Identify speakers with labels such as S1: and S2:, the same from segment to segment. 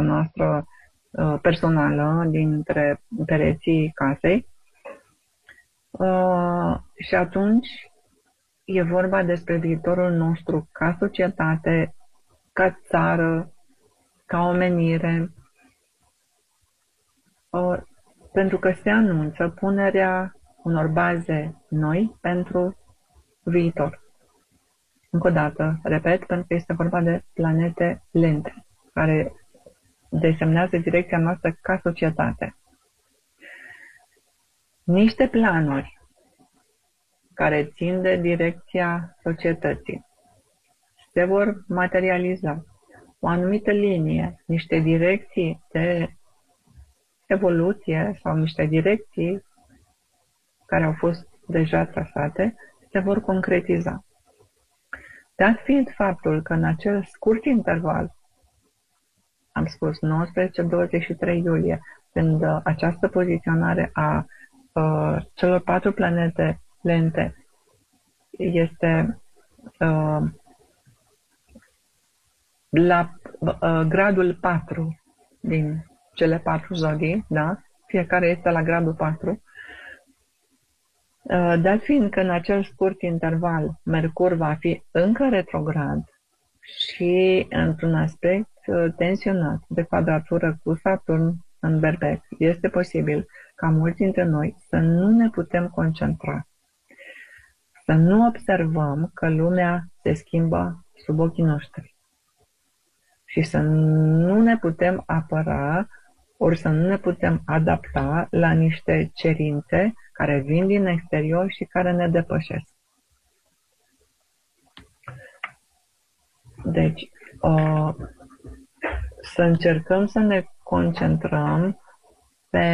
S1: noastră personală dintre pereții casei. Și atunci e vorba despre viitorul nostru ca societate, ca țară, ca omenire, pentru că se anunță punerea unor baze noi pentru viitor. Încă o dată, repet, pentru că este vorba de planete lente, care desemnează direcția noastră ca societate. Niște planuri care țin de direcția societății se vor materializa. O anumită linie, niște direcții de evoluție sau niște direcții care au fost deja trasate, se vor concretiza. Dat fiind faptul că în acel scurt interval, am spus 19-23 iulie, când această poziționare a celor 4 planete lente este la gradul 4 din cele 4 zodii, da? Fiecare este la gradul 4. Dat fiind că în acel scurt interval Mercur va fi încă retrograd și într-un aspect tensionat de quadratură cu Saturn în Berbec, este posibil ca mulți dintre noi să nu ne putem concentra, să nu observăm că lumea se schimbă sub ochii noștri și să nu ne putem apăra ori să nu ne putem adapta la niște cerințe care vin din exterior și care ne depășesc. Deci, să încercăm să ne concentrăm pe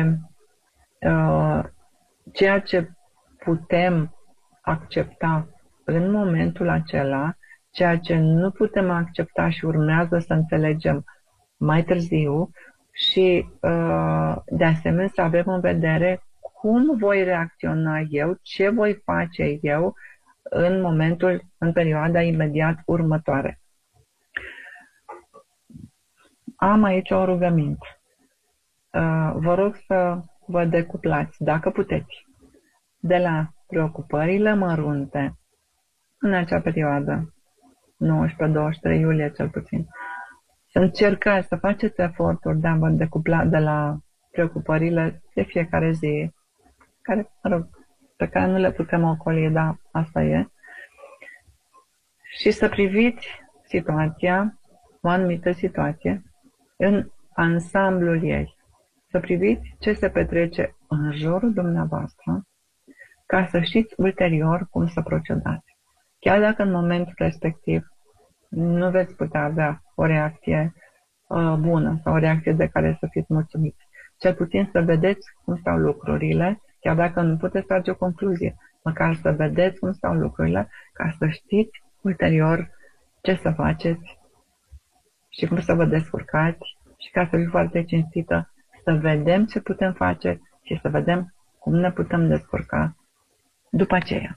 S1: ceea ce putem accepta în momentul acela, ceea ce nu putem accepta și urmează să înțelegem mai târziu și, de asemenea, să avem în vedere cum voi reacționa eu, ce voi face eu în perioada imediat următoare. Am aici o rugăminte. Vă rog să vă decuplați, dacă puteți, de la preocupările mărunte în acea perioadă, 19-23 iulie cel puțin. Să încercați să faceți eforturi de a vă decupla de la preocupările de fiecare zi, care, pe care nu le putem ocoli, dar asta e. Și să priviți situația, o anumită situație, în ansamblul ei. Să priviți ce se petrece în jurul dumneavoastră, ca să știți ulterior cum să procedați. Chiar dacă în momentul respectiv nu veți putea avea o reacție bună sau o reacție de care să fiți mulțumiți. Cel puțin să vedeți cum stau lucrurile, chiar dacă nu puteți trage o concluzie, măcar să vedeți cum stau lucrurile, ca să știți ulterior ce să faceți și cum să vă descurcați și ca să fiți foarte cinstită, să vedem ce putem face și să vedem cum ne putem descurca după aceea.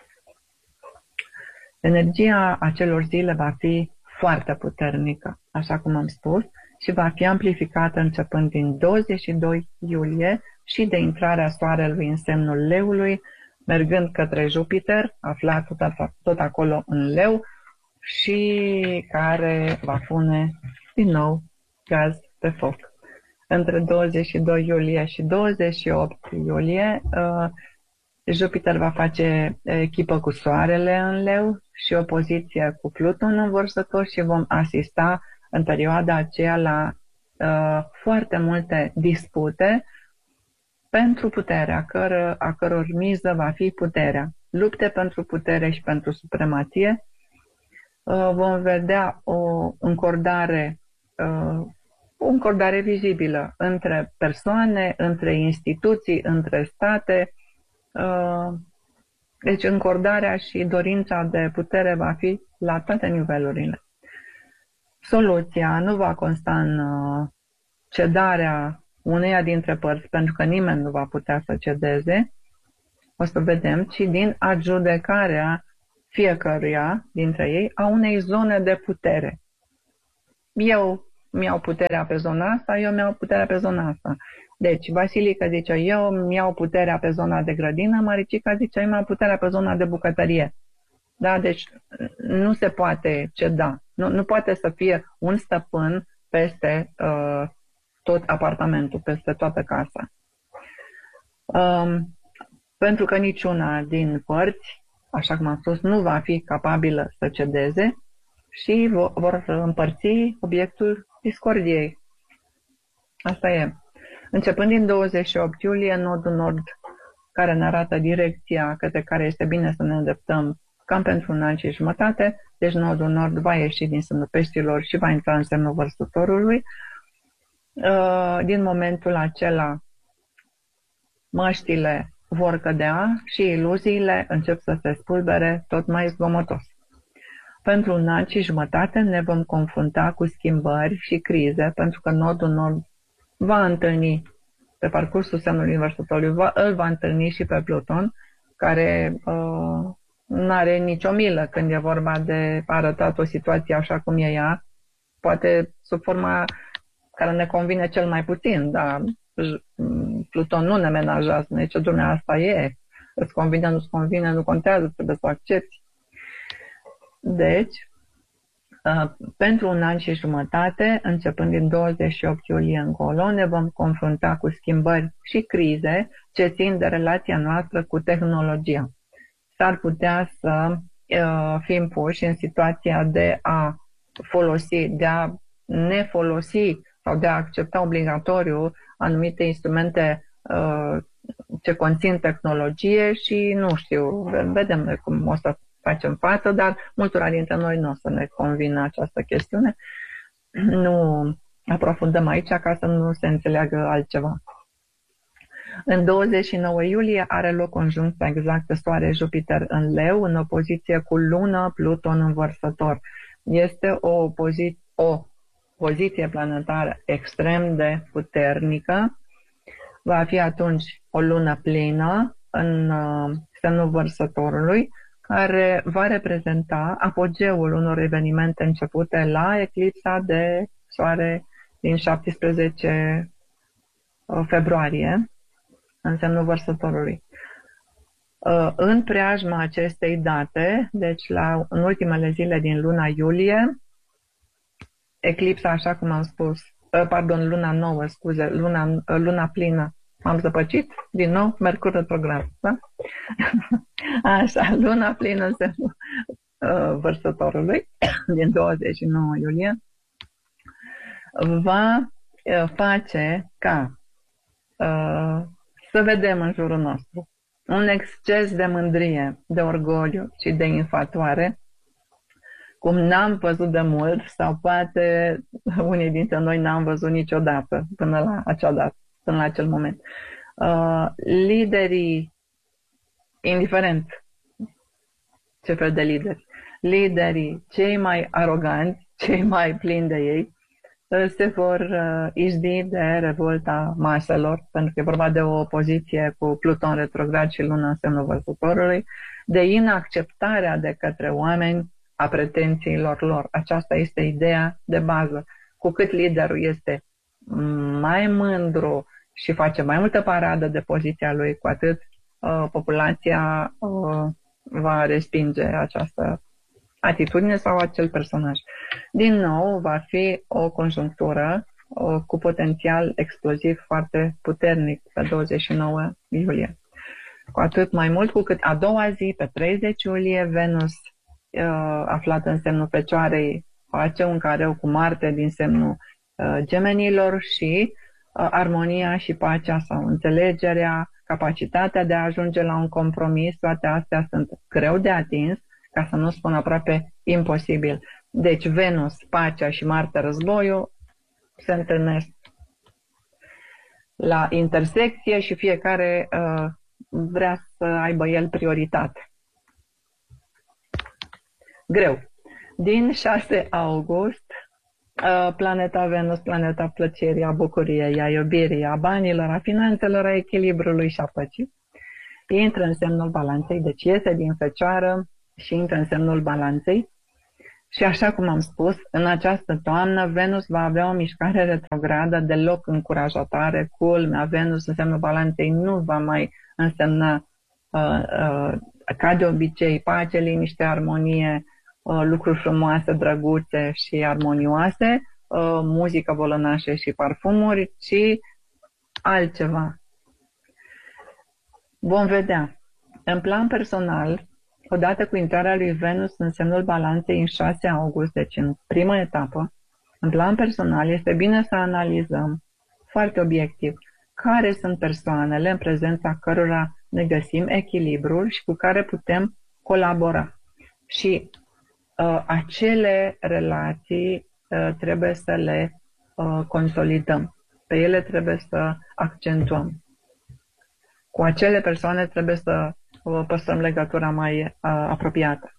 S1: Energia acelor zile va fi foarte puternică, așa cum am spus, și va fi amplificată începând din 22 iulie și de intrarea Soarelui în semnul Leului, mergând către Jupiter, aflat tot acolo în Leu, și care va pune din nou gaz pe foc. Între 22 iulie și 28 iulie, Jupiter va face echipă cu Soarele în Leu și opoziție cu Pluton în Vărsător și vom asista în perioada aceea la foarte multe dispute pentru puterea, a căror miză va fi puterea. Lupte pentru putere și pentru supremație. Vom vedea o încordare vizibilă între persoane, între instituții, între state. Deci încordarea și dorința de putere va fi la toate nivelurile. Soluția nu va consta în cedarea uneia dintre părți, pentru că nimeni nu va putea să cedeze, o să vedem, ci din adjudecarea fiecăruia dintre ei a unei zone de putere. Eu mi-au puterea pe zona asta, eu mi-au puterea pe zona asta. Deci, Vasilica zice, eu mi-au puterea pe zona de grădină, Maricica zice, eu mi-au puterea pe zona de bucătărie. Da? Deci, nu se poate ceda. Nu poate să fie un stăpân peste tot apartamentul, peste toată casa. Pentru că niciuna din părți, așa cum am spus, nu va fi capabilă să cedeze și vor împărți obiectul discordiei. Asta e. Începând din 28 iulie, nodul nord, care ne arată direcția către care este bine să ne îndreptăm cam pentru 1 an și jumătate, deci nodul nord va ieși din semnul peștilor și va intra în semnul vărsătorului. Din momentul acela, măștile vor cădea și iluziile încep să se spulbere tot mai zgomotos. Pentru 1 an și jumătate ne vom confrunta cu schimbări și crize, pentru că nodul nord va întâlni pe parcursul semnului vărsătorului, îl va întâlni și pe Pluton, care nu are nicio milă când e vorba de arătat o situație așa cum e ea, poate sub forma care ne convine cel mai puțin, dar Pluton nu ne menajează, ne zice, Dumnezeu, asta e, îți convine, nu-ți convine, nu contează, trebuie să o accepti. Deci, pentru 1 an și jumătate, începând din 28 iulie încolo, ne vom confrunta cu schimbări și crize ce țin de relația noastră cu tehnologia. S-ar putea să fim puși în situația de a folosi, de a ne folosi sau de a accepta obligatoriu anumite instrumente ce conțin tehnologie și nu știu, vedem noi cum o să facem față, dar multora dintre noi nu o să ne convină această chestiune. Nu aprofundăm aici ca să nu se înțeleagă altceva. În 29 iulie are loc conjuncția exactă Soare-Jupiter în Leu, în opoziție cu Lună, Pluton în Vărsător. Este o poziție planetară extrem de puternică. Va fi atunci o lună plină în semnul Vărsătorului, care va reprezenta apogeul unor evenimente începute la eclipsa de soare din 17 februarie, în semnul Vărsătorului. În preajma acestei date, deci în ultimele zile din luna iulie, eclipsa, așa cum am spus, luna nouă, scuze, luna plină, m-am zăpăcit, din nou, Mercur retrograd, da? Așa, luna plină în semnul Vărsătorului, din 29 iulie, va face ca să vedem în jurul nostru un exces de mândrie, de orgoliu și de infatuare, cum n-am văzut de mult sau poate unii dintre noi n-am văzut niciodată până la acea dată, până la acel moment. Liderii, indiferent ce fel de lideri, liderii cei mai aroganți, cei mai plini de ei, se vor izbi de revolta maselor, pentru că e vorba de o opoziție cu Pluton retrograd și Luna în semnul Vărsătorului, de inacceptarea de către oameni a pretențiilor lor. Aceasta este ideea de bază. Cu cât liderul este mai mândru și face mai multă paradă de poziția lui, cu atât populația va respinge această atitudine sau acel personaj. Din nou, va fi o conjunctură cu potențial exploziv foarte puternic pe 29 iulie. Cu atât mai mult cu cât a doua zi, pe 30 iulie, Venus, aflat în semnul Fecioarei, face un careu cu Marte din semnul Gemenilor și armonia și pacea sau înțelegerea, capacitatea de a ajunge la un compromis, toate astea sunt greu de atins, ca să nu spun aproape imposibil. Deci Venus, pacea și Marte, războiul, se întâlnesc la intersecție și fiecare vrea să aibă el prioritate. Greu. Din 6 august, planeta Venus, planeta plăcerii, a bucuriei, a iubirii, a banilor, a finanțelor, a echilibrului și a păcii, intră în semnul Balanței, deci iese din Fecioară și intră în semnul Balanței. Și așa cum am spus, în această toamnă Venus va avea o mișcare retrogradă deloc încurajatoare. Culmea, Venus în semnul balanței nu va mai însemna ca de obicei pace, liniște, armonie, lucruri frumoase, drăguțe și armonioase, muzică volănașă și parfumuri, ci altceva. Vom vedea. În plan personal, odată cu intrarea lui Venus în semnul balanței în 6 august, deci în prima etapă, în plan personal este bine să analizăm foarte obiectiv care sunt persoanele în prezența cărora ne găsim echilibrul și cu care putem colabora. Și acele relații trebuie să le consolidăm. Pe ele trebuie să accentuăm. Cu acele persoane trebuie să păstrăm legătura mai apropiată.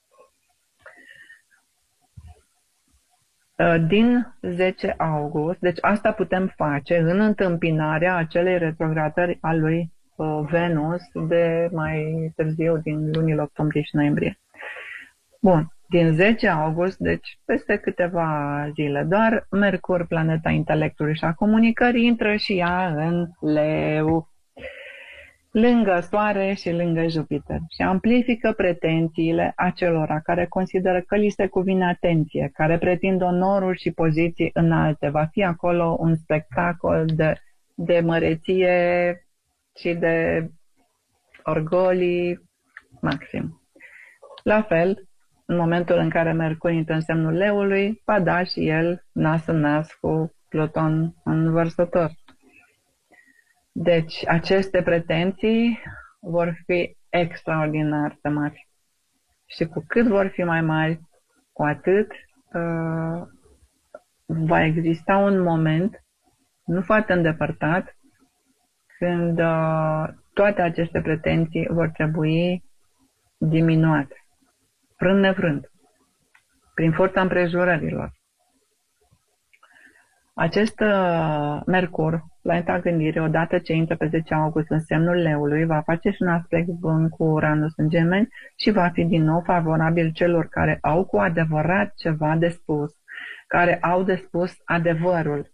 S1: Din 10 august, deci asta putem face în întâmpinarea acelei retrogradări a lui Venus de mai târziu, din lunile octombrie și noiembrie. Bun, din 10 august, deci peste câteva zile, doar Mercur, planeta intelectului și a comunicării, intră și ea în Leu, lângă Soare și lângă Jupiter, și amplifică pretențiile acelora care consideră că li se cuvine atenție, care pretind onoruri și poziții înalte. Va fi acolo un spectacol de măreție și de orgolii maxim. La fel, în momentul în care Mercur intră în semnul Leului, va da și el nas în nas cu Pluton în Vărsător. Deci, aceste pretenții vor fi extraordinar de mari. Și cu cât vor fi mai mari, cu atât va exista un moment, nu foarte îndepărtat, când toate aceste pretenții vor trebui diminuate, frânt nevrând, prin forța împrejurărilor. Acest Mercur, planeta gândirii, odată ce intră pe 10 august în semnul Leului, va face și un aspect bun cu Uranus în Gemeni și va fi din nou favorabil celor care au cu adevărat ceva de spus, care au de spus adevărul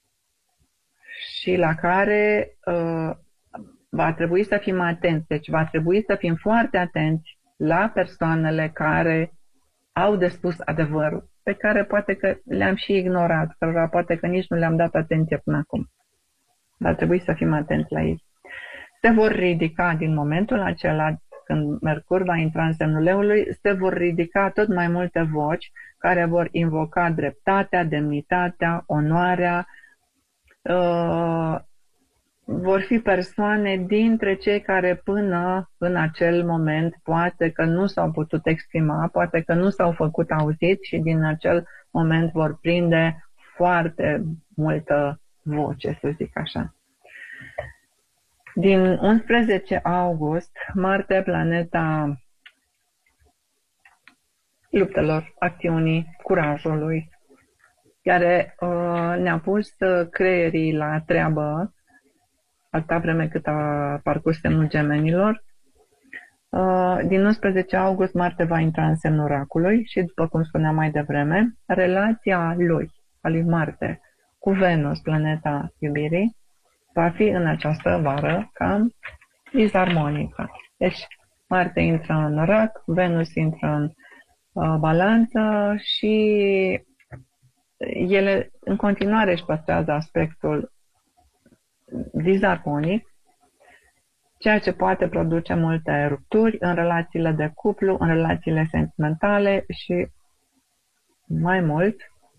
S1: și la care va trebui să fim atenți. Deci va trebui să fim foarte atenți la persoanele care au de spus adevărul, pe care poate că le-am și ignorat, cărora poate că nici nu le-am dat atenție până acum. Dar trebuie să fim atenți la ei. Se vor ridica din momentul acela, când Mercur va intra în semnul Leului, se vor ridica tot mai multe voci care vor invoca dreptatea, demnitatea, onoarea. Vor fi persoane dintre cei care până în acel moment poate că nu s-au putut exprima, poate că nu s-au făcut auzit și din acel moment vor prinde foarte multă voce, să zic așa. Din 11 august, Marte, planeta luptelor, acțiunii, curajului, care ne-a pus creierii la treabă atâta vreme cât a parcurs semnul Gemenilor. Din 11 august, Marte va intra în semnul Racului și, după cum spuneam mai devreme, relația lui, a lui Marte, cu Venus, planeta iubirii, va fi în această vară cam disarmonică. Deci, Marte intră în Rac, Venus intră în Balanță și ele în continuare își păstrează aspectul disarmonic, ceea ce poate produce multe rupturi în relațiile de cuplu, în relațiile sentimentale și mai mult,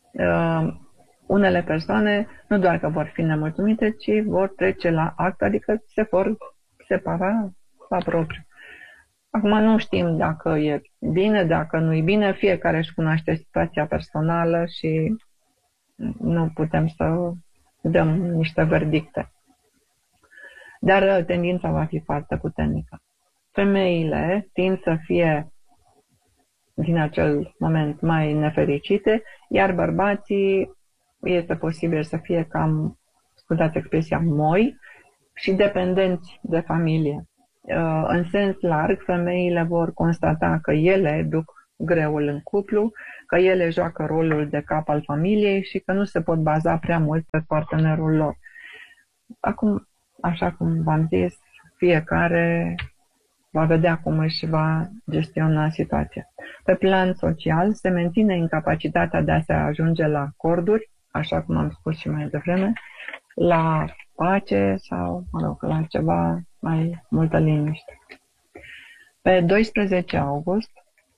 S1: unele persoane nu doar că vor fi nemulțumite, ci vor trece la act, adică se vor separa la propriu. Acum nu știm dacă e bine, dacă nu e bine, fiecare își cunoaște situația personală și nu putem să dăm niște verdicte. Dar tendința va fi foarte puternică. Femeile tind să fie din acel moment mai nefericite, iar bărbații este posibil să fie cam, scuzați expresia, moi și dependenți de familie. În sens larg, femeile vor constata că ele duc greul în cuplu, că ele joacă rolul de cap al familiei și că nu se pot baza prea mult pe partenerul lor. Acum, așa cum v-am zis, fiecare va vedea cum își va gestiona situația. Pe plan social, se menține incapacitatea de a se ajunge la acorduri, așa cum am spus și mai devreme, la pace sau, la ceva mai multă liniște. Pe 12 august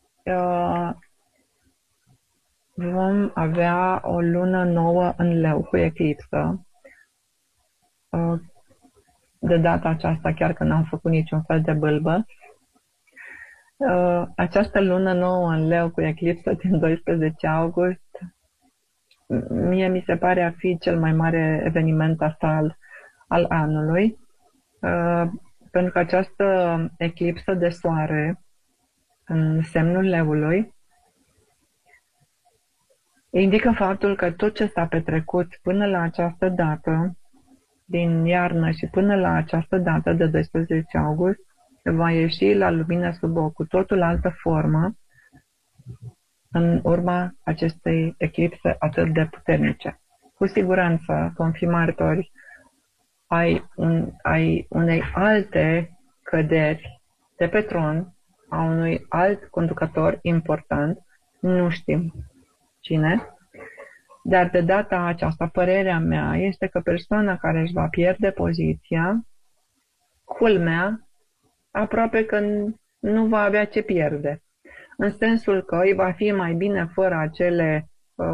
S1: vom avea o lună nouă în Leu cu eclipsă. De data aceasta, chiar că n-am făcut niciun fel de bâlbă, această lună nouă în Leu cu eclipsă din 12 august, mie mi se pare a fi cel mai mare eveniment astral al anului, pentru că această eclipsă de soare în semnul Leului indică faptul că tot ce s-a petrecut până la această dată din iarnă și până la această dată de 12 august va ieși la lumină sub o cu totul altă formă în urma acestei eclipse atât de puternice. Cu siguranță vom fi martori ai unei alte căderi de pe tron, a unui alt conducător important, nu știm cine, dar de data aceasta, părerea mea este că persoana care își va pierde poziția, culmea, aproape că nu va avea ce pierde. În sensul că îi va fi mai bine fără acele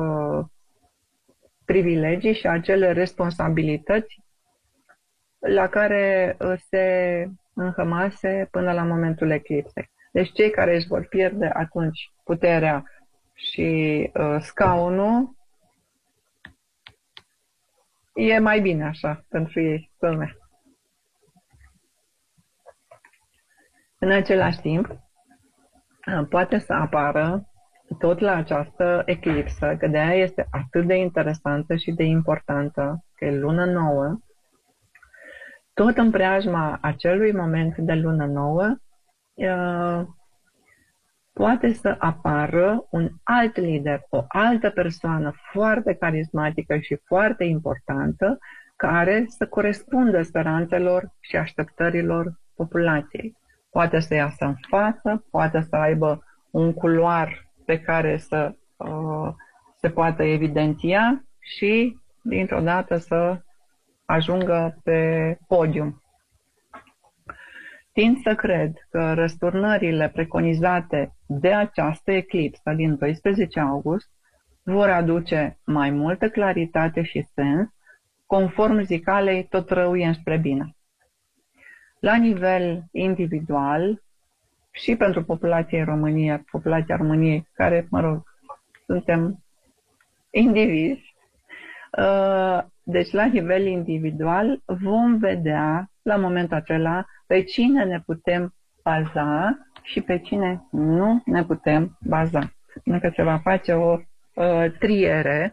S1: privilegii și acele responsabilități la care se înhămase până la momentul eclipsei. Deci cei care își vor pierde atunci puterea și scaunul, e mai bine așa pentru ei, culmea. În același timp, poate să apară tot la această eclipsă, că de aia este atât de interesantă și de importantă, că e lună nouă, tot în preajma acelui moment de lună nouă, poate să apară un alt lider, o altă persoană foarte carismatică și foarte importantă, care să corespundă speranțelor și așteptărilor populației. Poate să iasă în față, poate să aibă un culoar pe care să se poată evidenția și, dintr-o dată, să ajungă pe podium. Tind să cred că răsturnările preconizate de această eclipsă din 12 august vor aduce mai multă claritate și sens, conform zicalei tot rău e înspre bine. La nivel individual și pentru populația României, care, suntem indivizi, deci la nivel individual vom vedea la momentul acela pe cine ne putem baza și pe cine nu ne putem baza. Pentru că se va face o triere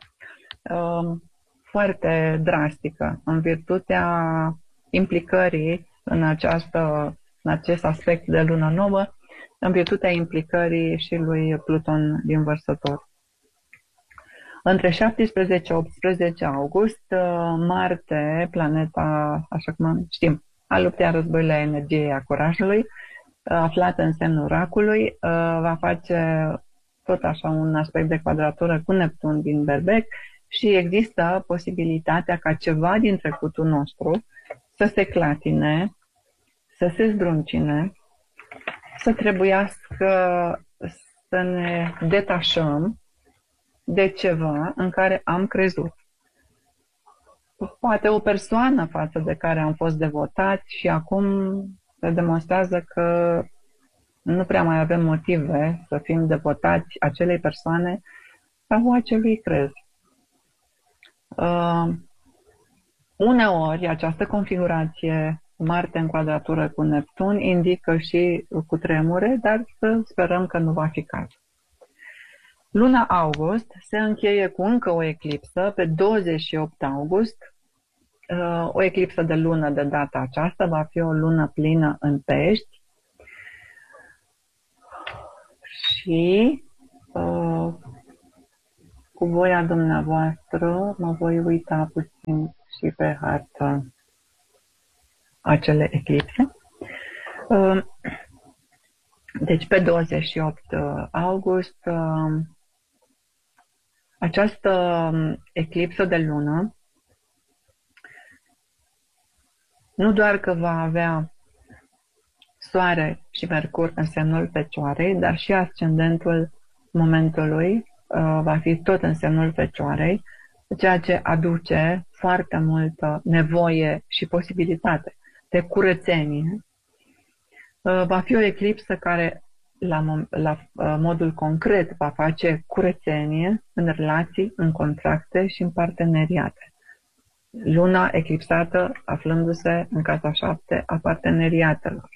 S1: foarte drastică în virtutea implicării în acest aspect de lună nouă, în virtutea implicării și lui Pluton din Vărsător. Între 17-18 august, Marte, planeta, așa cum știm, a luptei, a războiului, a energiei, a curajului, aflată în semnul racului, va face tot așa un aspect de quadratură cu Neptun din Berbec și există posibilitatea ca ceva din trecutul nostru să se clatine, să se zdruncine, să trebuiască să ne detașăm de ceva în care am crezut. Poate o persoană față de care am fost devotați și acum se demonstrează că nu prea mai avem motive să fim devotați acelei persoane sau acelui crez. Uneori această configurație Marte în quadratură cu Neptun indică și cutremure, dar să sperăm că nu va fi cazul. Luna august se încheie cu încă o eclipsă pe 28 august. O eclipsă de lună de data aceasta va fi o lună plină în Pești și cu voia dumneavoastră, mă voi uita puțin și pe hartă acele eclipse. Deci pe 28 august, această eclipsă de lună nu doar că va avea Soare și Mercur în semnul Fecioarei, dar și ascendentul momentului va fi tot în semnul Fecioarei, ceea ce aduce foarte multă nevoie și posibilitate de curățenie. Va fi o eclipsă care, la modul concret, va face curățenie în relații, în contracte și în parteneriate. Luna eclipsată aflându-se în casa 7 a parteneriatelor.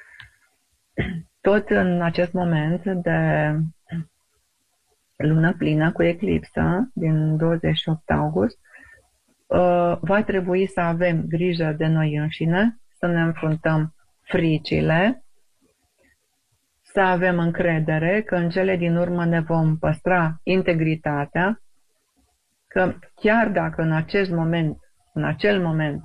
S1: Tot în acest moment de lună plină cu eclipsă, din 28 august, va trebui să avem grijă de noi înșine, să ne înfruntăm fricile, să avem încredere că în cele din urmă ne vom păstra integritatea, că chiar dacă în acel moment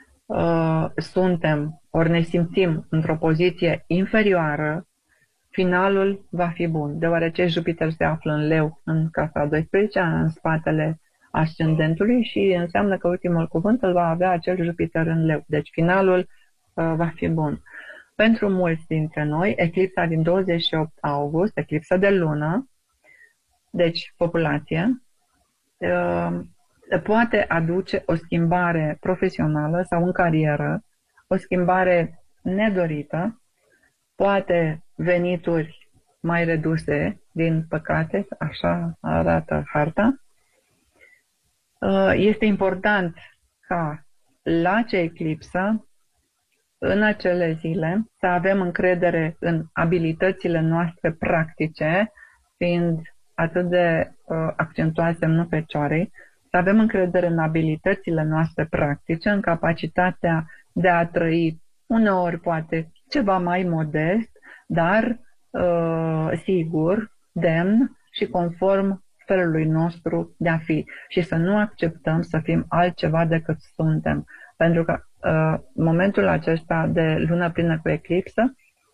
S1: suntem ori ne simțim într-o poziție inferioară, finalul va fi bun, deoarece Jupiter se află în Leu, în casa 12-a, în spatele ascendentului și înseamnă că ultimul cuvânt îl va avea acel Jupiter în Leu. Deci finalul va fi bun. Pentru mulți dintre noi, eclipsa din 28 august, eclipsa de lună, deci populație, poate aduce o schimbare profesională sau în carieră, o schimbare nedorită, poate venituri mai reduse, din păcate, așa arată harta. Este important ca la acea eclipsă, în acele zile, să avem încredere în abilitățile noastre practice, fiind atât de accentuat semnul Fecioarei, să avem încredere în abilitățile noastre practice, în capacitatea de a trăi uneori poate ceva mai modest, dar sigur, demn și conform felului nostru de a fi și să nu acceptăm să fim altceva decât suntem. Pentru că momentul acesta de lună plină cu eclipsă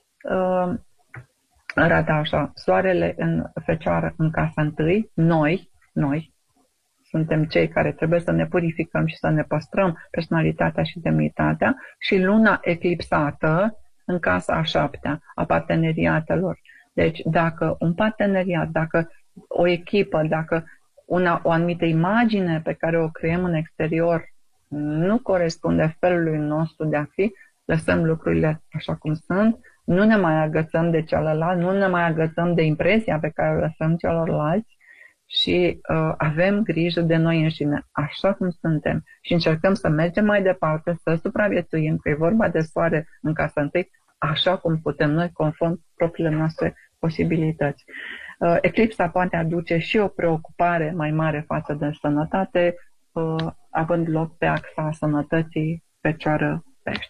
S1: arată așa: Soarele în Fecioară în casa 1, noi suntem cei care trebuie să ne purificăm și să ne păstrăm personalitatea și demnitatea, și luna eclipsată în casa a 7-a a parteneriatelor. Deci dacă un parteneriat, dacă o echipă, dacă o anumită imagine pe care o creăm în exterior nu corespunde felului nostru de a fi, lăsăm lucrurile așa cum sunt, nu ne mai agățăm de celălalt, nu ne mai agățăm de impresia pe care o lăsăm celorlalți și avem grijă de noi înșine, așa cum suntem, și încercăm să mergem mai departe, să supraviețuim, că e vorba de soare în casa 1, așa cum putem noi, conform propriile noastre posibilități. Eclipsa poate aduce și o preocupare mai mare față de sănătate, având loc pe axa sănătății Fecioară-Pești.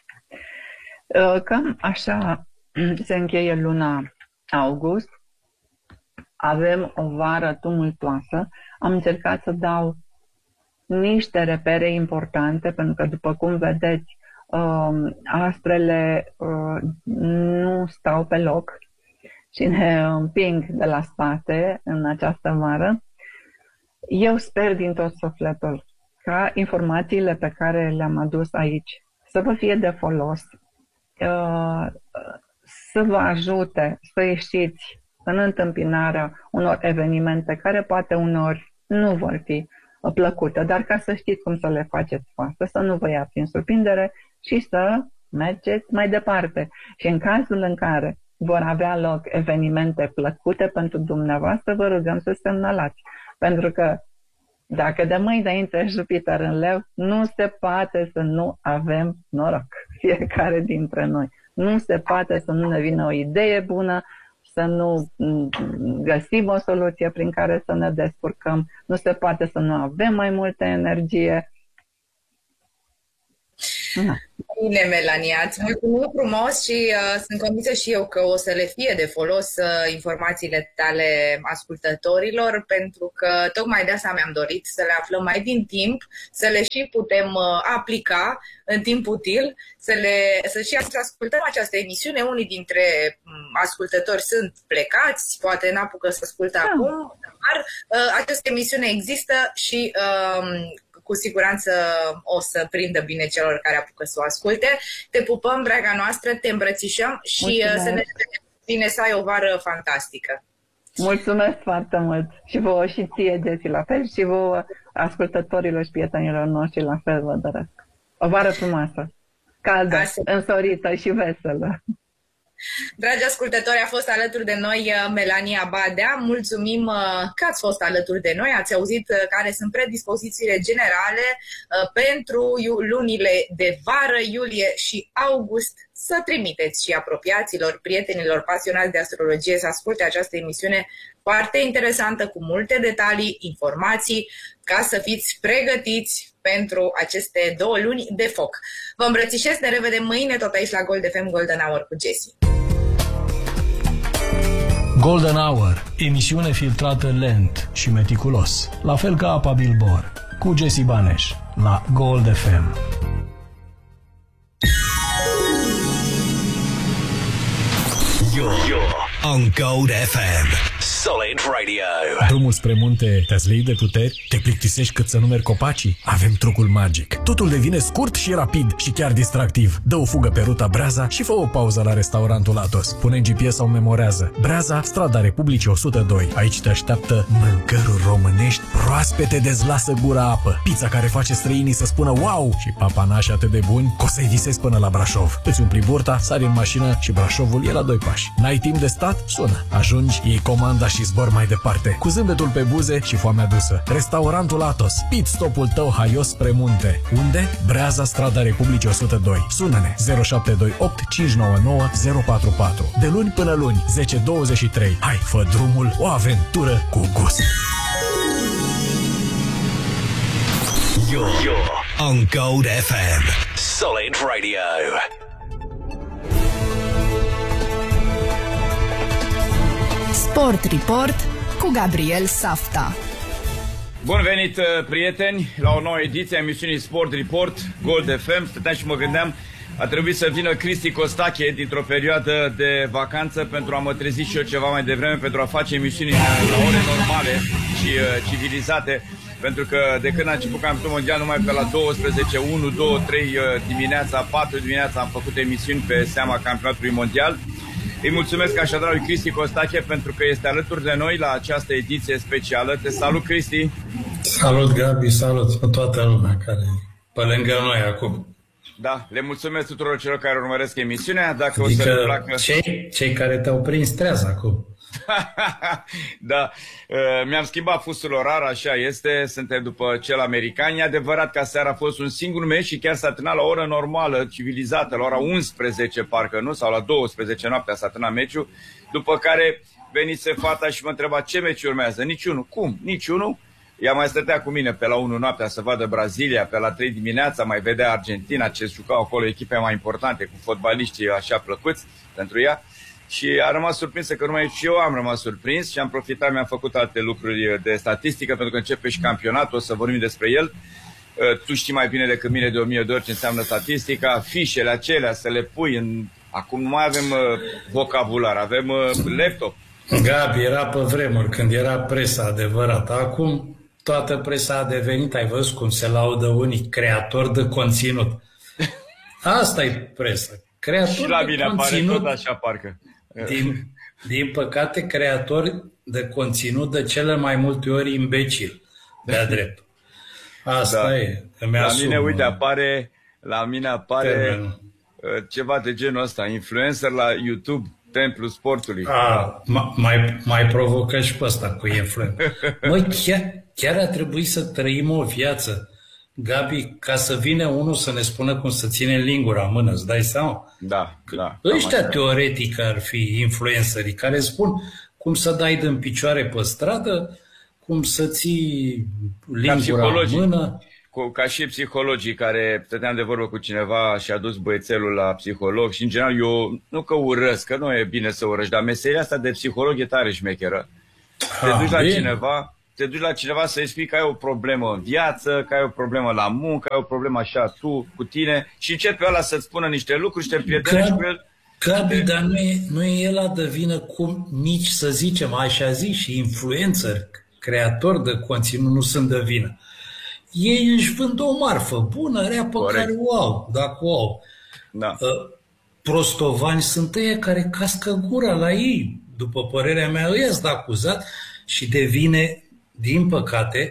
S1: Cam așa se încheie luna august. Avem o vară tumultoasă. Am încercat să dau niște repere importante, pentru că, după cum vedeți, astrele nu stau pe loc și ne împing de la spate în această vară. Eu sper din tot sufletul ca informațiile pe care le-am adus aici să vă fie de folos, să vă ajute să ieșiți în întâmpinarea unor evenimente care poate uneori nu vor fi plăcute, dar ca să știți cum să le faceți față, să nu vă ia prin surprindere și să mergeți mai departe. Și în cazul în care vor avea loc evenimente plăcute pentru dumneavoastră, vă rugăm să semnalați. Pentru că dacă de mâine intră Jupiter în Leu, nu se poate să nu avem noroc, fiecare dintre noi. Nu se poate să nu ne vină o idee bună, să nu găsim o soluție prin care să ne descurcăm, nu se poate să nu avem mai multă energie. Da.
S2: Bine, Melania, îți mulțumim frumos și sunt convinsă și eu că o să le fie de folos informațiile tale ascultătorilor, pentru că tocmai de asta mi-am dorit să le aflăm mai din timp, să le și putem aplica în timp util, să și ascultăm această emisiune. Unii dintre ascultători sunt plecați, poate n-apucă să asculte acum, dar această emisiune există și cu siguranță o să prindă bine celor care apucă să o asculte. Te pupăm, draga noastră, te îmbrățișăm și să ne vedem bine, să ai o vară fantastică.
S1: Mulțumesc foarte mult și vouă și ție, Jessie, la fel, și vouă ascultătorilor și prietenilor noștri la fel vă doresc. O vară frumoasă, caldă, însorită și veselă.
S2: Dragi ascultători, a fost alături de noi Melania Badea. Mulțumim că ați fost alături de noi. Ați auzit care sunt predispozițiile generale pentru lunile de vară, iulie și august. Să trimiteți și apropiaților, prietenilor pasionați de astrologie să asculte această emisiune foarte interesantă, cu multe detalii, informații, ca să fiți pregătiți pentru aceste 2 luni de foc. Vă îmbrățișez, ne revedem mâine tot aici la Gold FM Golden Hour cu Jessie.
S3: Golden Hour, emisiune filtrată lent și meticulos, la fel ca apa Bilbor, cu Jessie Baneș, la Gold FM.
S4: You're on Gold FM. Solid Radio.
S3: Drumul spre munte te-ați leit de puteri? Te plictisești cât să numeri copacii? Avem trucul magic. Totul devine scurt și rapid și chiar distractiv. Dă o fugă pe ruta Breaza și fă o pauză la restaurantul Atos. Pune în GPS sau memorează. Breaza, strada Republicii 102. Aici te așteaptă mâncăruri românești proaspete, dezlasă gura apă. Pizza care face străinii să spună wow și papanași atât de buni că o să-i visezi până la Brașov. Îți umpli burta, sari în mașină și Brașovul e la 2 pași. N-ai timp de stat? Sună. Ajungi, iei comanda și zbor mai departe, cu zâmbetul pe buze și foamea dusă. Restaurantul Atos, pit stopul tău haios spre munte. Unde? Breaza, strada Republicii 102. Sună-ne 0728 599 044. De luni până luni, 10-23. Hai, fă drumul, o aventură cu gust.
S4: You're on Gold FM. Solid Radio.
S5: Sport Report cu Gabriel Safta.
S6: Bun venit, prieteni, la o nouă ediție a emisiunii Sport Report, Gold FM. Stăteam și mă gândeam, a trebuit să vină Cristi Costache dintr-o perioadă de vacanță pentru a mă trezi și eu ceva mai devreme, pentru a face emisiuni la ore normale și civilizate. Pentru că de când a început campionatul mondial, numai pe la 12, 1, 2, 3 dimineața, 4 dimineața am făcut emisiuni pe seama campionatului mondial. Îi mulțumesc așadar lui Cristi Costache pentru că este alături de noi la această ediție specială. Te salut, Cristi!
S7: Salut, Gabi, salut pe toată lumea care e pe lângă noi acum.
S6: Da, le mulțumesc tuturor celor care urmăresc emisiunea. Dacă
S7: adică
S6: o să le placă...
S7: cei care te-au prins treaz acum.
S6: Da, mi-am schimbat fusul orar, așa este, suntem după cel american. E adevărat că aseară a fost un singur meci și chiar s-a terminat la o oră normală, civilizată, la ora 11 parcă, nu? Sau la 12 noaptea s-a terminat meciul, după care venise fata și mă întreba ce meci urmează. Niciunul. Cum? Niciunul? Ea mai stătea cu mine pe la 1 noaptea să vadă Brazilia, pe la 3 dimineața mai vedea Argentina, ce jucau acolo echipe mai importante, cu fotbaliștii așa plăcuți pentru ea. Și a rămas surprinsă că numai și eu am rămas surprins și am profitat, mi-am făcut alte lucruri de statistică, pentru că începe și campionatul, o să vorbim despre el. Tu știi mai bine decât mine de 1000 de ori ce înseamnă statistica, fișele acelea să le pui în... Acum nu mai avem vocabular, avem laptop.
S7: Gabi, era pe vremuri când era presa adevărată. Acum toată presa a devenit, ai văzut cum se laudă unii, creatori de conținut. Asta e presa. Creatori
S6: și la mine
S7: apare
S6: tot așa, parcă.
S7: Din păcate, creatori de conținut de cele mai multe ori imbecil, de-a drept. Asta da. E.
S6: La mine, uite, la mine apare ceva de genul ăsta, influencer la YouTube, Templul Sportului.
S7: Mai provocă și pe ăsta cu influencer. Măi, chiar a trebuit să trăim o viață, Gabi, ca să vină unul să ne spună cum să ține lingura în mână, îți dai seama?
S6: Da.
S7: Ăștia teoretic ar fi influencerii care spun cum să dai din picioare pe stradă, cum să ții lingura în mână.
S6: ca și psihologii care stăteam de vorbă cu cineva și a dus băiețelul la psiholog și în general eu nu că urăsc, că nu e bine să urăști, dar meseria asta de psiholog e tare șmecheră. Te duci la cineva să-i spui că ai o problemă în viață, că ai o problemă la muncă, că ai o problemă așa tu, cu tine și începe ăla să-ți spună niște lucruri și te prietenești cu el.
S7: Gabi, dar nu e el la de vină cum nici, să zicem, așa zi, și influencer, creator de conținut nu sunt de vină. Ei își vând o marfă bună, rea, pe care o au, dacă o au.
S6: Da.
S7: Prostovani sunt ăia care cască gura la ei. După părerea mea, ăia sunt acuzat și devine, din păcate,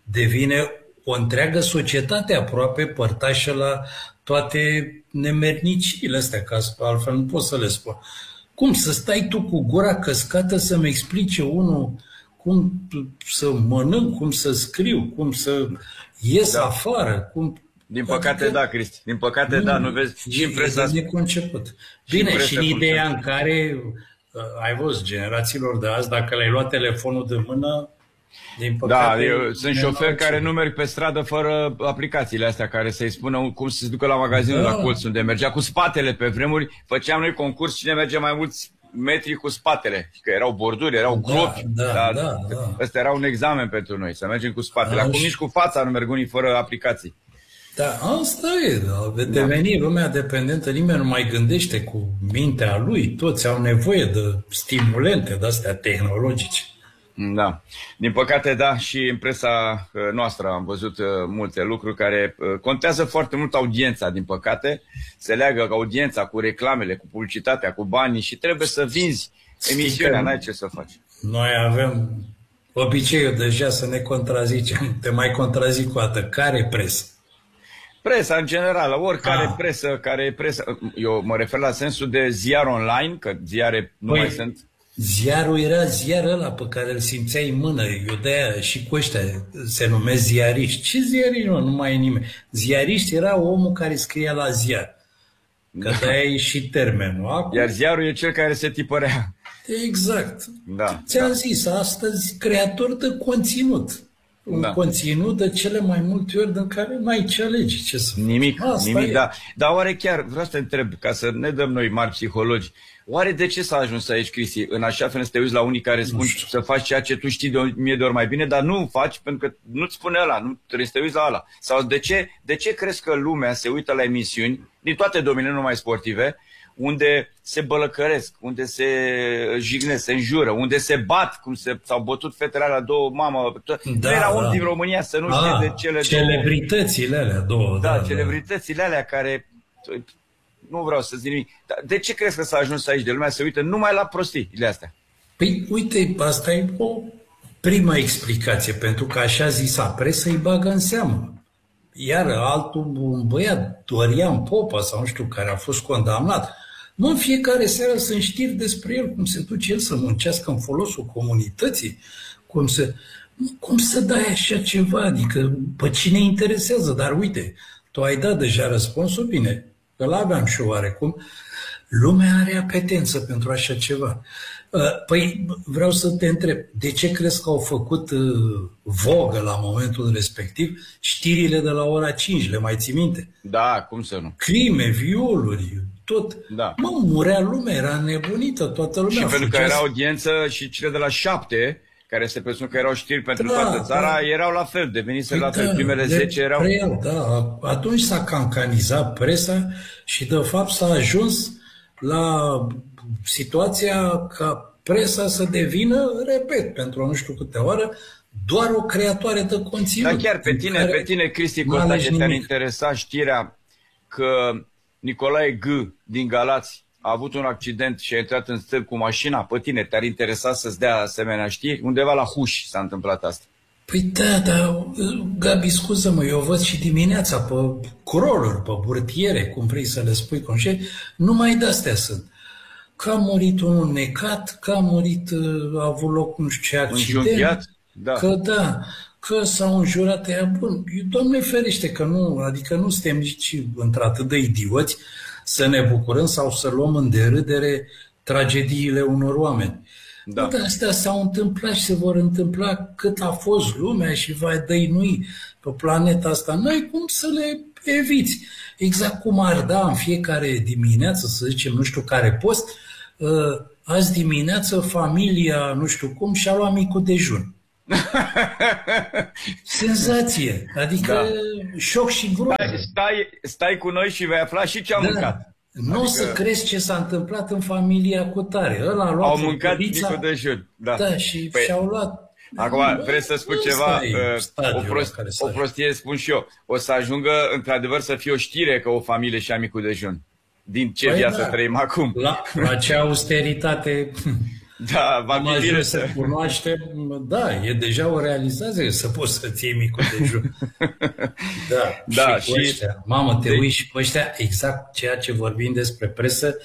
S7: o întreagă societate aproape părtașă la toate nemerniciile astea, că altfel nu pot să le spun. Cum să stai tu cu gura căscată să-mi explice unul cum să mănânc, cum să scriu, cum să ies afară, cum...
S6: Din păcate, da, Cristi. Din păcate, da, nu vezi? Și în presa...
S7: neconceput. Bine, și în ideea în care, ai văzut, generațiilor de azi, dacă le-ai luat telefonul de mână, din păcate...
S6: Da, sunt șoferi care nu merg pe stradă fără aplicațiile astea, care să-i spună cum să se ducă la magazinul la colț, unde mergea cu spatele pe vremuri. Făceam noi concurs cine merge mai mulți metri cu spatele, că erau borduri, erau gropi.
S7: Da.
S6: Ăsta era un examen pentru noi, să mergem cu spatele. Acum nici cu fața nu merg unii fără aplicații.
S7: Da, asta e, deveni lumea dependentă, nimeni nu mai gândește cu mintea lui, toți au nevoie de stimulente de-astea tehnologice.
S6: Da, din păcate da, și în presa noastră am văzut multe lucruri care contează foarte mult audiența, din păcate, se leagă audiența cu reclamele, cu publicitatea, cu banii și trebuie să vinzi emisiunea, n-ai ce să faci.
S7: Noi avem obiceiul deja să ne contrazicem, te mai contrazic o dată, care presă?
S6: Presa, în general, oricare presă, care e presă, eu mă refer la sensul de ziar online, că ziare nu mai sunt.
S7: Ziarul era ziarul ăla pe care îl simțeai în mână, eu de-aia și cu ăștia se numesc ziariști. Ce ziariști? Nu mai e nimeni. Ziariști era omul care scria la ziar, că de-aia e și termenul. Acum...
S6: Iar ziarul e cel care se tipărea.
S7: Exact.
S6: Da.
S7: Ți-am zis, astăzi creator de conținut. Un conținut de cele mai multe ori în care n-ai ce alegi. Ce să
S6: nimic, da. Dar oare chiar, vreau să te întreb, ca să ne dăm noi mari psihologi, oare de ce s-a ajuns aici, Cristi? În așa fel să te uiți la unii care spun să faci ceea ce tu știi de 1000 de ori mai bine, dar nu faci pentru că nu-ți spune ăla, nu trebuie să te uiți la ăla. Sau de ce crezi că lumea se uită la emisiuni, din toate domeniile, numai sportive, unde se bălăcăresc, unde se jignesc, se înjură, unde se bat, cum s-au bătut fetele alea două, mamă, nu era om din România să nu știe de cele
S7: celebritățile alea două.
S6: Da, celebritățile alea care, nu vreau să zic nimic, dar de ce crezi că s-a ajuns aici de lumea să uită numai la prostiile astea?
S7: Păi, uite, asta e o prima explicație, pentru că așa zisa presă îi bagă în seamă. Iar altul, un băiat, Dorian Popa, sau nu știu, care a fost condamnat, nu în fiecare seară sunt știri despre el, cum se duce el să muncească în folosul comunității, cum să dai așa ceva, adică pe cine interesează, dar uite, tu ai dat deja răspunsul, bine, îl aveam și oarecum, lumea are apetență pentru așa ceva. Păi vreau să te întreb, de ce crezi că au făcut vogă la momentul respectiv știrile de la ora 5, le mai ții minte?
S6: Da, cum să nu?
S7: Crime, violuri, tot.
S6: Da.
S7: Mă, murea lumea, era nebunită, toată lumea.
S6: Și pentru că era audiență și cele de la 7, care se presupune că erau știri pentru toată țara, erau la fel, devenise la fel. Primele 10 erau...
S7: Da, atunci s-a cancanizat presa și de fapt s-a ajuns la situația ca presa să devină, repet, pentru nu știu câte oară, doar o creatoare de conținut.
S6: Dar chiar pe tine, Cristi Costache, te-ar interesa știrea că Nicolae G. din Galați a avut un accident și a intrat în stâlp cu mașina. Pe tine te-ar interesa să-ți dea asemenea știri? Undeva la Huș s-a întâmplat asta.
S7: Păi da, dar, Gabi, scuză-mă, eu văd și dimineața pe crawler, pe burtiere, cum vrei să le spui, numai de-astea sunt. Că a murit unul necat, că a murit, a avut loc nu știu ce accident.
S6: Înjunghiat? Da.
S7: Că s-au înjurat ea. Bun, Doamne ferește că nu, adică nu suntem nici într-atât de idioți să ne bucurăm sau să luăm în derâdere tragediile unor oameni. Da. Dar astea s-au întâmplat și se vor întâmpla cât a fost lumea și va dăinui. pe planeta asta, n-ai cum să le eviți. Exact cum ar da în fiecare dimineață, să zicem, nu știu care post, azi dimineață familia, nu știu cum, și-a luat micul dejun. Senzație, adică șoc și groază.
S6: Stai cu noi și vei afla și ce am mâncat.
S7: Nu o să crezi ce s-a întâmplat în familia cu tare. Ăla a luat
S6: au mâncat micul dejun.
S7: Da, și și-au luat.
S6: Acum, trebuie să spun ceva, o prostie spun și eu. O să ajungă, într-adevăr, să fie o știre că o familie și-a micul dejun. Din ce viață trăim acum.
S7: La ce austeritate
S6: da, va
S7: am ajuns să cunoaștem. Da, e deja o realizare să poți să-ți iei micul dejun. Da, și ăștia. Mamă, te uiți și pe ăștia, exact ceea ce vorbim despre presă,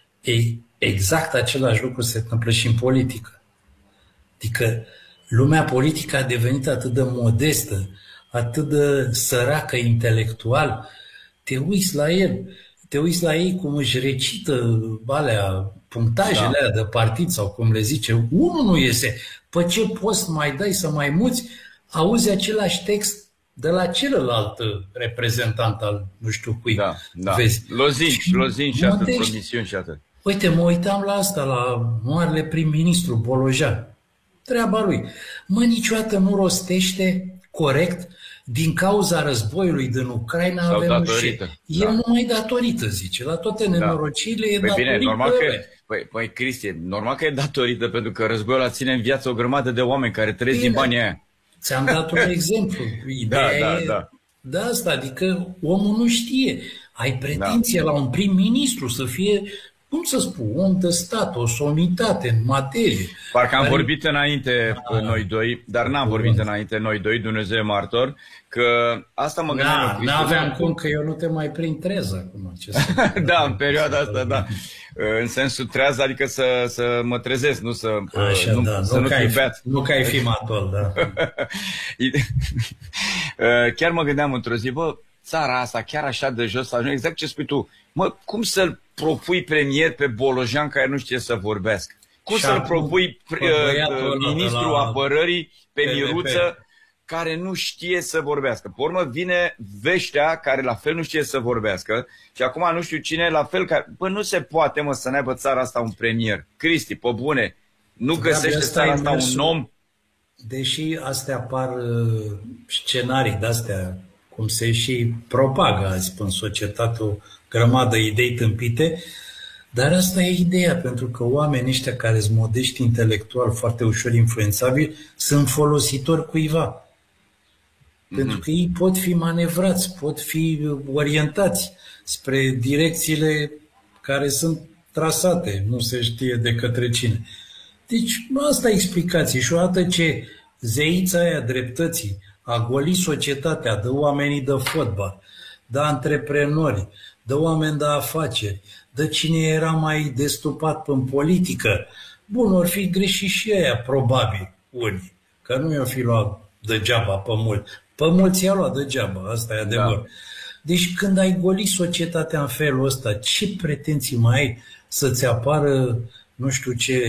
S7: exact același lucru se întâmplă și în politică. Adică lumea politică a devenit atât de modestă, atât de săracă intelectual. Te uiți la ei cum își recită alea, punctajele alea de partid sau cum le zice. Unul nu iese. Pe ce post mai dai să mai muți? Auzi același text de la celălalt reprezentant al nu știu cui.
S6: Da.
S7: Vezi?
S6: Lozinci și atât, promisiuni și atât.
S7: Uite, mă uitam la asta, la marele prim-ministru Bolojan. Treaba lui. niciodată nu rostește corect din cauza războiului din Ucraina.
S6: Sau
S7: avem
S6: datorită.
S7: El numai datorită, zice. La toate nenorocirile e datorită.
S6: Bine, normal că... Păi, Cristi, normal că e datorită, pentru că războiul a ține în viață o grămadă de oameni care trăiesc din banii aia.
S7: Ți-am dat un exemplu. Ideea de asta, adică omul nu știe. Ai pretenție la un prim-ministru să fie, cum să spun, om de stat, o somitate în materie.
S6: Parcă am vorbit înainte noi doi, dar n-am vorbit înainte noi doi, Dumnezeu martor, că asta mă gândeam.
S7: N-aveam cum, că eu nu te mai prind trez acum.
S6: Da, în perioada asta, da. În sensul treaz, adică să mă trezesc, nu să nu fiu beat.
S7: Nu că ai fi matol, da.
S6: Chiar mă gândeam într-o zi, țara asta, chiar așa de jos, exact ce spui tu, cum să-l propui premier pe Bolojan care nu știe să vorbească? Cum să-l propui ministrul apărării pe Miruță care nu știe să vorbească? Pe urmă vine Veștea care la fel nu știe să vorbească și acum nu știu cine la fel care... nu se poate, să n-aibă țara asta un premier. Cristi, pe bune, nu găsește țara asta un om?
S7: Deși astea apar scenarii de-astea, cum se și propagă azi în societate o grămadă idei tâmpite, dar asta e ideea, pentru că oamenii ăștia care sunt modești intelectual, foarte ușor influențabili, sunt folositori cuiva. Pentru că ei pot fi manevrați, pot fi orientați spre direcțiile care sunt trasate, nu se știe de către cine. Deci asta e explicație. Și odată ce zeița aia dreptății a golit societatea de oamenii de fotbal, de antreprenori, de oameni de afaceri, de cine era mai destupat în politică, bun, or fi greșit și aia, probabil, unii, că nu i-o fi luat degeaba pe mulți. Pe mulți i-au luat degeaba, asta e adevăr. Da. Deci când ai golit societatea în felul ăsta, ce pretenții mai ai să-ți apară, nu știu ce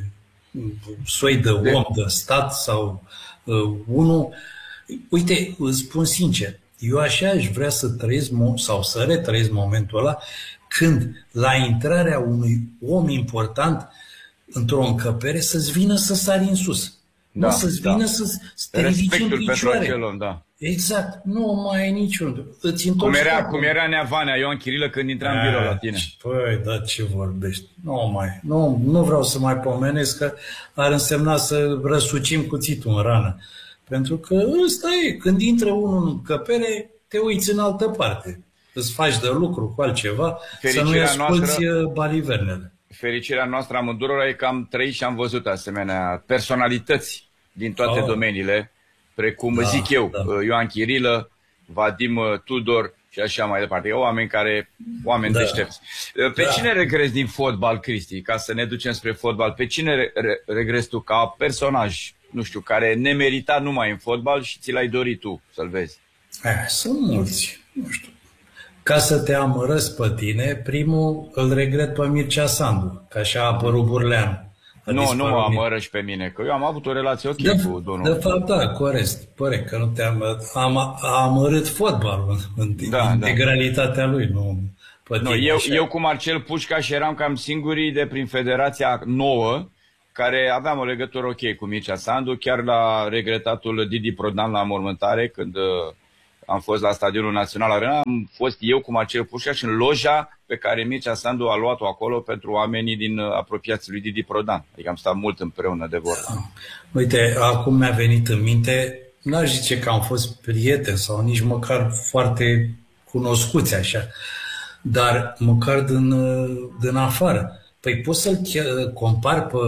S7: soi de om, de stat sau unul. Uite, îți spun sincer, eu așa aș vrea să trăiesc sau să retrăiesc momentul ăla când la intrarea unui om important într-o încăpere să-ți vină să sari în sus. Nu să-ți vină să te ridici în picioare.
S6: Pentru acel om, da.
S7: Exact, nu mai ai niciun.
S6: Cum era Neavanea, Ioan Chirilă, când intra în birou la tine.
S7: Păi, da, ce vorbești? Nu vreau să mai pomenesc, că ar însemna să răsucim cuțitul în rană. Pentru că ăsta e, când intră unul în încăpere, te uiți în altă parte. Îți faci de lucru cu altceva, să nu-i asculți balivernele.
S6: Fericirea noastră amândurora e că am trăit și am văzut asemenea personalități din toate domeniile, precum zic eu, Ioan Chirilă, Vadim Tudor și așa mai departe. Oameni deștepți. Pe cine regrezi din fotbal, Cristi, ca să ne ducem spre fotbal? Pe cine regrezi tu ca personaj, nu știu, care nemeritat numai în fotbal și ți l-ai dorit tu să-l vezi?
S7: Sunt mulți, nu știu. Ca să te amărăsc pe tine, primul îl regret pe Mircea Sandu, că așa a apărut Burleanu.
S6: Nu mă amără și pe mine, că eu am avut o relație ok cu domnul.
S7: De fapt, da, corect, că nu am amărât fotbalul în integralitatea lui, nu.
S6: Eu cu Marcel Pușcaș eram cam singurii de prin Federația Nouă care aveam o legătură ok cu Mircea Sandu, chiar la regretatul Didi Prodan la mormântare, când am fost la Stadionul Național Arena, am fost eu cu Marcel Pușcaș în loja pe care Mircea Sandu a luat-o acolo pentru oamenii din apropiații lui Didi Prodan. Adică am stat mult împreună de vorbă.
S7: Uite, acum mi-a venit în minte, n-aș zice că am fost prieteni sau nici măcar foarte cunoscuți așa, dar măcar din afară. Păi poți să-l compari pe,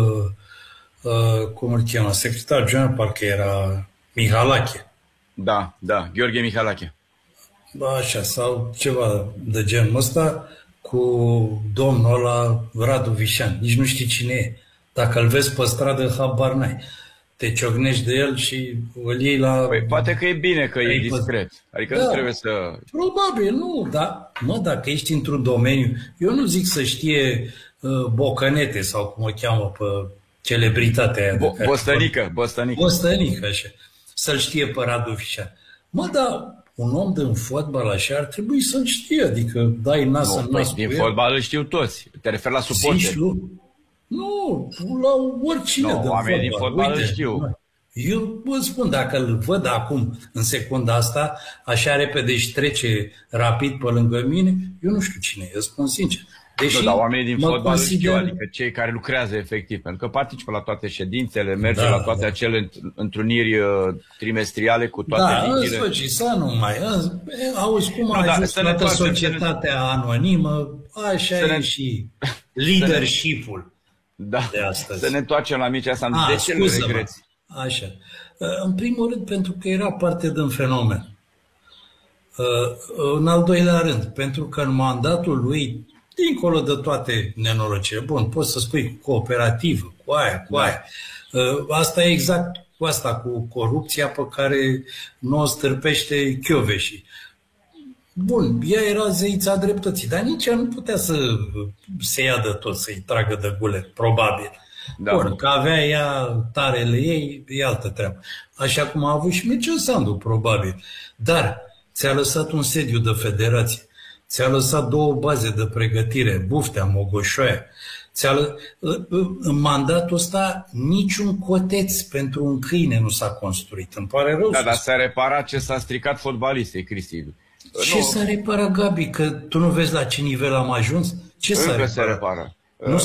S7: cum îl cheamă, secretar general, parcă era Mihalache.
S6: Da, Gheorghe Mihalache.
S7: Așa, sau ceva de genul ăsta, cu domnul ăla Radu Vișan. Nici nu știi cine e. Dacă îl vezi pe stradă, habar n-ai. Te ciocnești de el și îl iei la...
S6: Păi poate că e bine că e discret. Adică nu trebuie să...
S7: Probabil, nu, dar dacă ești într-un domeniu, eu nu zic să știe Bocănete sau cum o cheamă pe celebritatea aia. Bostănică, așa. Să-l știe pe Radu Vișan. Dar un om din fotbal așa ar trebui să-l știe, adică dai nas în nas.
S6: Din fotbal îl știu toți. Te referi la suporteri.
S7: Nu, la oricine din fotbal.
S6: Oamenii din fotbal îl știu.
S7: Eu vă spun, dacă îl văd acum, în secunda asta, așa repede și trece rapid pe lângă mine, eu nu știu cine e, îți spun sincer.
S6: Deși dar oamenii din fotbal îl știu, adică cei care lucrează efectiv, pentru că participă la toate ședințele, merge la toate acele întruniri trimestriale cu toate linkile.
S7: Da, să nu mai... Auzi cum a ajuns toată societatea anonimă, așa e și leadership-ul de astăzi.
S6: Să ne întoarcem la Mircea Sandu. De ce nu regreți?
S7: Așa. În primul rând, pentru că era parte din fenomen. În al doilea rând, pentru că în mandatul lui, dincolo de toate nenorocirile, bun, poți să spui cooperativă, cu aia. Asta e exact cu asta, cu corupția pe care nu o stârpește Chioveși. Bun, ea era zeița dreptății, dar nici ea nu putea să se ia de tot, să-i tragă de guler, probabil. Bun, că avea ea tarele ei, e altă treabă. Așa cum a avut și Mircea Sandu, probabil. Dar ți-a lăsat un sediu de federație, ți-a lăsat 2 baze de pregătire, Buftea, Mogoșoaia. În mandatul ăsta niciun coteț pentru un câine nu s-a construit. Îmi pare rău.
S6: Dar s-a reparat ce s-a stricat fotbalistei, Cristi.
S7: Ce s-a reparat, Gabi? Că tu nu vezi la ce nivel am ajuns? Ce s-a
S6: reparat?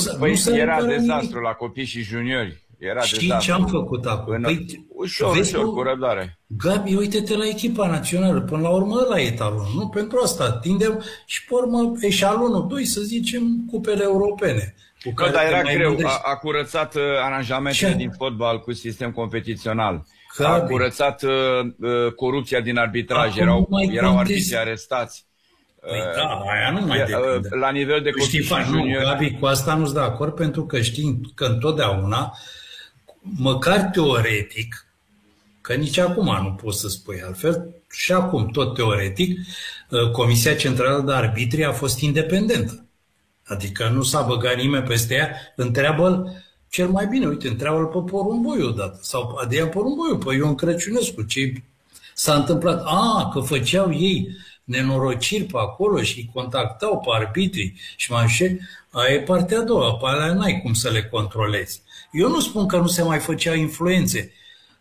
S6: Era dezastru la copii și juniori.
S7: Știi ce am făcut acum?
S6: Ușor, cu răbdare.
S7: Gabi, uite-te la echipa națională. Până la urmă ăla e etalonul. Nu? Pentru asta tindem și pe urmă eșalonul 2, să zicem, cupele europene.
S6: Dar era greu. A curățat aranjamentele din fotbal cu sistem competițional. A curățat corupția din arbitraj. Erau arbitri arestați.
S7: Păi aia nu mai depinde.
S6: La nivel de copii și juniori.
S7: Gabi, cu asta nu-s de acord, pentru că știm că întotdeauna, măcar teoretic, că nici acum nu poți să spui altfel, și acum tot teoretic, Comisia Centrală de Arbitri a fost independentă. Adică nu s-a băgat nimeni peste ea, întreabă-l cel mai bine, uite, întreabă-l pe Porumboiu odată, sau Adrian Porumboiu, pe Ion Crăciunescu, ce s-a întâmplat? Că făceau ei nenorociri pe acolo și contactau pe arbitrii și mai știu, aia e partea a doua, pe alea n-ai cum să le controlezi. Eu nu spun că nu se mai făceau influențe,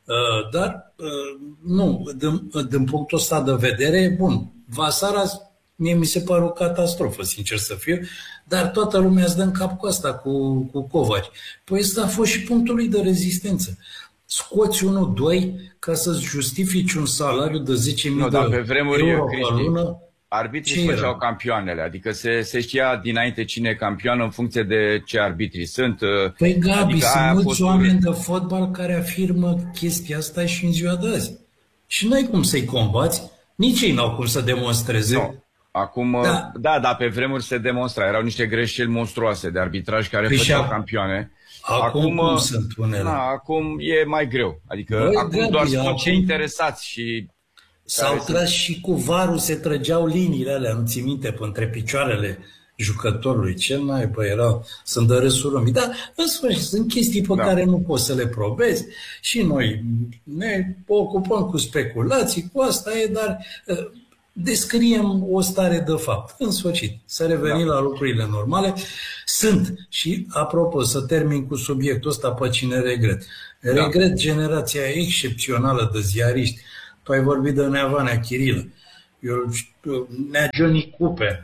S7: dar nu, din punctul ăsta de vedere, bun, Vasara mie mi se pare o catastrofă, sincer să fiu, dar toată lumea îți dă în cap cu asta, cu Covaci. Păi ăsta a fost și punctul lui de rezistență. Scoți 1-2 ca să-ți justifici un salariu de 10.000 de euro pe lună.
S6: Arbitrii făceau campioanele, adică se știa dinainte cine e campion în funcție de ce arbitrii sunt.
S7: Păi Gabi, adică sunt mulți oameni de fotbal care afirmă chestia asta și în ziua de azi. Și n-ai cum să-i combați, nici ei n-au cum să demonstreze.
S6: Nu. Acum, da, pe vremuri se demonstra. Erau niște greșeli monstruoase de arbitraj care făceau campioane.
S7: Acum cum sunt unele?
S6: Acum e mai greu. Adică acum doar sunt cei interesați și...
S7: S-au tras și cu varul, se trăgeau liniile alea, nu ții minte, între picioarele jucătorului. Ce naiba era, sunt de râsul lumii. Dar, în sfârșit, sunt chestii pe care nu poți să le probezi și noi ne ocupăm cu speculații, cu asta e, dar descriem o stare de fapt. În sfârșit, să revenim la lucrurile normale. Sunt, și apropo, să termin cu subiectul ăsta, pe cine regret. Regret generația excepțională de ziariști. Tu ai vorbit de Neavanea Chirilă. Nea Johnny Cooper.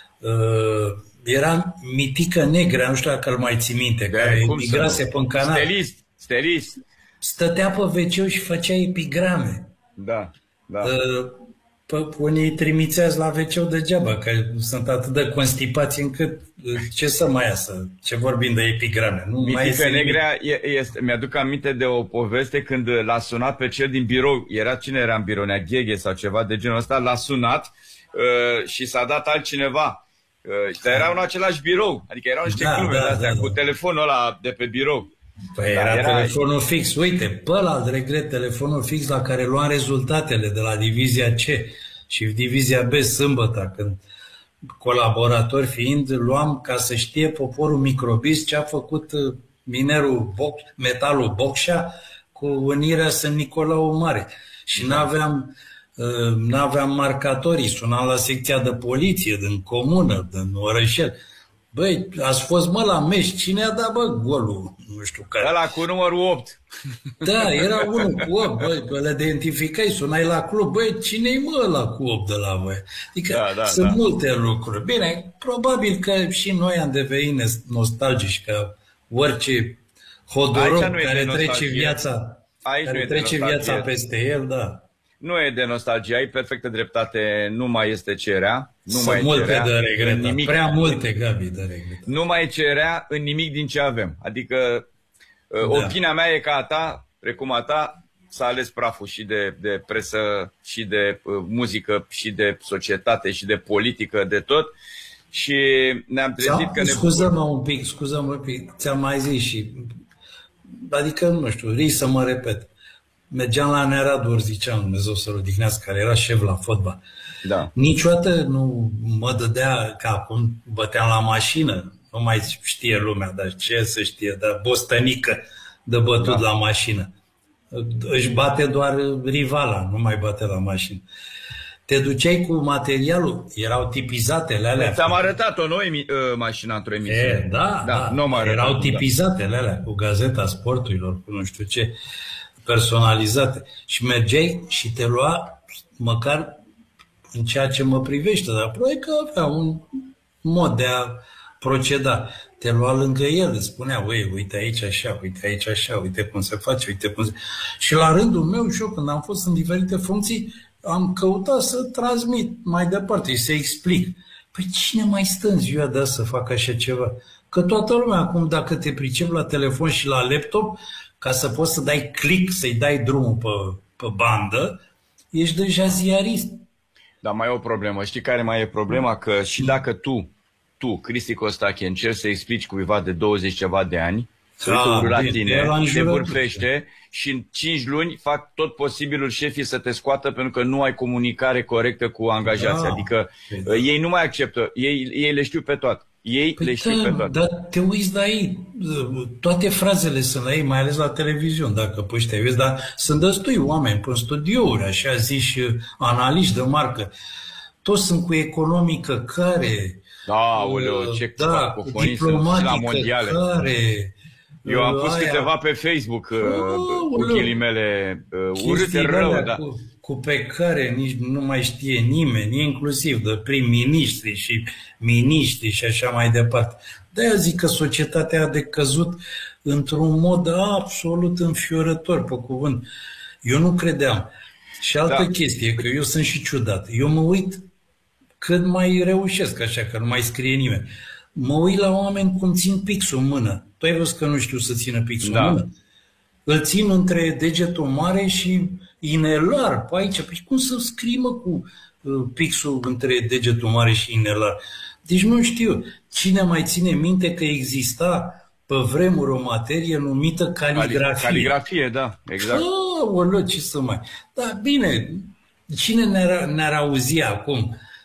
S7: Era Mitică Negră, nu știu dacă îl mai ții minte, care emigrase pe Canada.
S6: Stelist.
S7: Stătea pe wc și făcea epigrame.
S6: Da.
S7: Unii trimițeați la wc degeaba, că sunt atât de constipați încât ce să mai iasă? Ce vorbim de epigrame?
S6: Mitică Negrea mi-aduc aminte de o poveste când l-a sunat pe cel din birou. Cine era în birou? Nea Gheghe sau ceva de genul ăsta. L-a sunat și s-a dat altcineva. Dar erau în același birou. Adică erau niște clube de-astea cu telefonul ăla de pe birou.
S7: Păi era telefonul fix. Uite, pe ăla regret, telefonul fix la care luam rezultatele de la Divizia C și Divizia B sâmbătă, când colaboratori fiind, luam ca să știe poporul microbist ce a făcut minerul metalul Bocșa cu unirea Sunt Nicolau Mare. Și n-aveam marcatorii, sunam la secția de poliție din comună, din orășel. Băi, ați fost la meci, cine a dat, golul? Nu știu care.
S6: Ăla cu numărul 8.
S7: Da, era unul cu 8, băi, le identificai, sunai la club, băi, cine-i ăla cu 8 de la voi? Adică sunt multe lucruri. Bine, probabil că și noi am devenit nostalgici, că orice hodoroc care trece viața peste el, da.
S6: Nu e de nostalgie, ai perfectă dreptate, nu mai este cerea.
S7: Sunt multe de regretat, prea multe, Gabi, de regretat.
S6: Nu mai cerea în nimic din ce avem. Adică opinia mea e ca a ta, precum a ta, s-a ales praful și de presă, și de muzică, și de societate, și de politică, de tot. Și ne-am trezit că
S7: Scuză-mă un pic, ți-am mai zis și... Adică, nu știu, risc să mă repet. Mergeam la Nerador, ziceam, Dumnezeu să-l odihnească, care era șef la fotbal.
S6: Da.
S7: Niciodată nu mă dădea, ca acum băteam la mașină, nu mai știe lumea, dar ce să știe, dar bostănică de bătut la mașină. Își bate doar rivala, nu mai bate la mașină. Te duceai cu materialul, erau tipizatele alea.
S6: Ți-am arătat-o noi mașina într-o emisiune.
S7: Da. Erau tipizatele alea cu Gazeta Sporturilor, cu nu știu ce, personalizate. Și mergeai și te lua, măcar în ceea ce mă privește, dar probabil că avea un mod de a proceda. Te lua lângă el, îți spunea, uite aici așa, uite aici așa, uite cum se face, uite cum se... Și la rândul meu și eu, când am fost în diferite funcții, am căutat să transmit mai departe și să explic. Păi cine mai stă în ziua de azi să facă așa ceva? Că toată lumea acum, dacă te pricepi la telefon și la laptop, ca să poți să dai click, să-i dai drumul pe bandă, ești deja ziarist.
S6: Dar mai e o problemă. Știi care mai e problema? Că și dacă tu, Cristi Costache, încerci să explici cuiva de 20 ceva de ani, se uită la tine, te vârfește și în 5 luni fac tot posibilul șefii să te scoată pentru că nu ai comunicare corectă cu angajații. Adică ei nu mai acceptă, ei le știu pe toate. Le știu pe toate.
S7: Dar te uiți la ei, toate frazele sunt la ei, mai ales la televiziune, dacă poți te uiți, dar sunt destui oameni pe studiouri, așa zici, analiști de marcă. Toți sunt cu economică care...
S6: diplomatică
S7: care...
S6: Eu am pus câteva pe Facebook cu ghilimele urâte rău, da.
S7: Cu pe care nici nu mai știe nimeni, inclusiv de prim-ministri și miniștri și așa mai departe. De-aia zic că societatea a decăzut într-un mod absolut înfiorător, pe cuvânt. Eu nu credeam. Și altă chestie, că eu sunt și ciudat. Eu mă uit cât mai reușesc așa, că nu mai scrie nimeni. Mă uit la oameni cum țin pixul în mână. Tu ai văzut că nu știu să țină pixul în mână? Îl țin între degetul mare și inelar pe aici. Păi cum să scrii, cu pixul între degetul mare și inelar? Deci nu știu. Cine mai ține minte că exista pe vremuri o materie numită caligrafie?
S6: Caligrafie, da, exact.
S7: Ce să mai... Da, bine, cine ne-ar auzi acum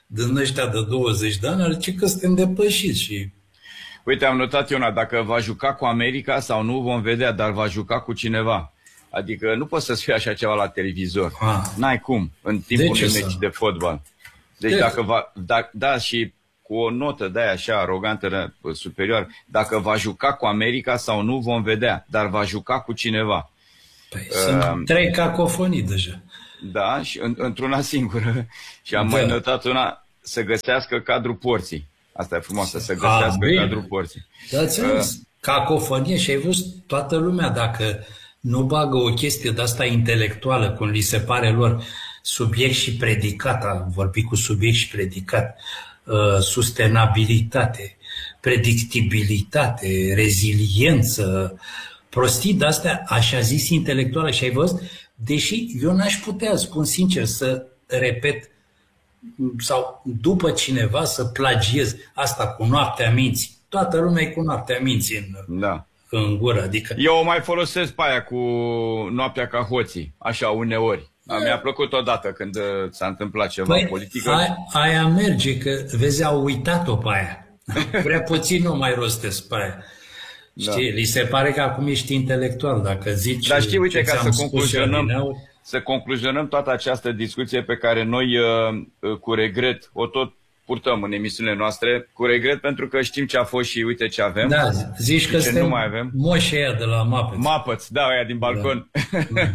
S7: din ăștia de 20 de ani, ar zice că suntem depășiți și...
S6: Uite, am notat una, dacă va juca cu America sau nu vom vedea, dar va juca cu cineva. Adică nu poți să-ți fie așa ceva la televizor. N-ai cum, în timpul unui meci de fotbal. Deci dacă va... Da, și cu o notă de-aia așa arogantă, superioară, dacă va juca cu America sau nu vom vedea, dar va juca cu cineva.
S7: Păi, sunt 3 cacofonii deja.
S6: Da, și într-una singură. Și am mai notat una, să găsească cadrul porții. Asta e frumoasă, să găsească cadrul porții.
S7: Da-ți cacofonie și ai văzut toată lumea, dacă nu bagă o chestie de asta intelectuală, cum li se pare lor, subiect și predicat, am vorbit cu subiect și predicat, sustenabilitate, predictibilitate, reziliență, prostii de-astea, așa zis, intelectuală. Și ai văzut? Deși eu n-aș putea, spun sincer, să repet sau după cineva să plagiez asta cu noaptea minții. Toată lumea e cu noaptea minții în gură. Adică...
S6: Eu o mai folosesc pe aia cu noaptea ca hoții, așa uneori. Mi-a plăcut odată când s-a întâmplat ceva în politică.
S7: Aia merge, că vezi, au uitat-o pe aia. Prea puțin nu mai rostesc pe aia. Știi, li se pare că acum ești intelectual, dacă zici...
S6: Dar știi, uite, ca să concluzionăm toată această discuție pe care noi cu regret o tot purtăm în emisiunile noastre, cu regret pentru că știm ce a fost și uite ce avem.
S7: Da, zici că suntem moșii aia de la Muppets.
S6: Muppets, da, aia din balcon. Da.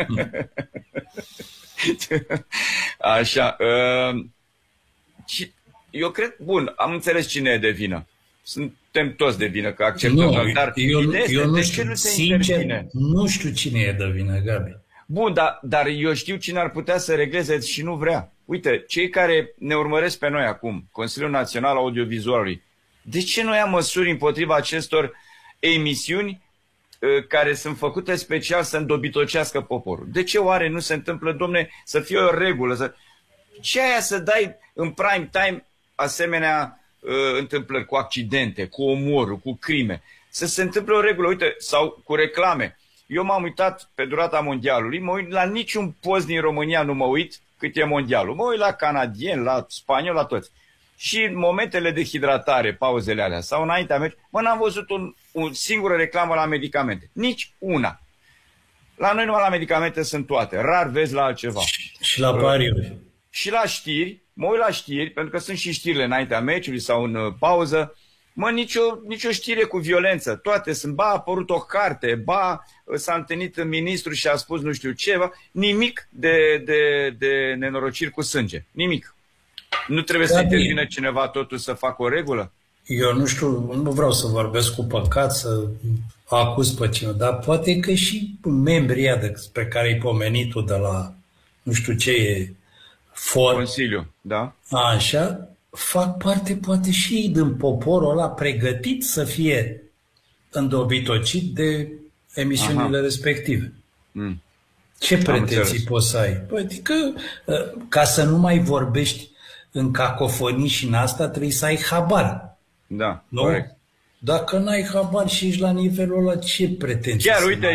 S6: Așa. Eu cred, bun, am înțeles cine e de vină. Suntem toți de vină, că acceptăm. Dar
S7: eu nu știu, sincer, nu știu cine e de vină, Gabi.
S6: Bun, dar eu știu cine ar putea să regleze și nu vrea. Uite, cei care ne urmăresc pe noi acum, Consiliul Național Audiovizualului, de ce nu ia măsuri împotriva acestor emisiuni care sunt făcute special să îndobitocească poporul? De ce oare nu se întâmplă, domne, să fie o regulă? Ce aia să dai în prime time asemenea întâmplări cu accidente, cu omoruri, cu crime? Să se întâmple o regulă, uite, sau cu reclame. Eu m-am uitat pe durata mondialului, mă uit la niciun post din România, nu mă uit cât e mondialul. Mă uit la canadieni, la spanioli, la toți. Și în momentele de hidratare, pauzele alea, sau înaintea meci, n-am văzut o singură reclamă la medicamente. Nici una. La noi numai la medicamente sunt toate. Rar vezi la altceva.
S7: Și la pariuri.
S6: Și la știri. Mă uit la știri, pentru că sunt și știrile înaintea meciului sau în pauză. Nicio știre cu violență. Toate sunt, ba a apărut o carte, ba s-a întâlnit ministru și a spus nu știu ceva. Nimic de nenorociri cu sânge. Nimic. Nu trebuie să intervină cineva totuși să facă o regulă?
S7: Eu nu știu, nu vreau să vorbesc cu păcat, să acuz pe cineva, dar poate că și membrii pe care ai pomenit tu de la nu știu ce e
S6: Consiliu, da?
S7: Așa, fac parte poate și ei din poporul ăla pregătit să fie îndobitocit de emisiunile respective. Ce pretenții poți să ai? Păi, adică, ca să nu mai vorbești în cacofonii și în asta, trebuie să ai habar.
S6: Da,
S7: nu?
S6: Corect.
S7: Dacă n-ai habar și ești la nivelul ăla, ce pretenții?
S6: Chiar, uite,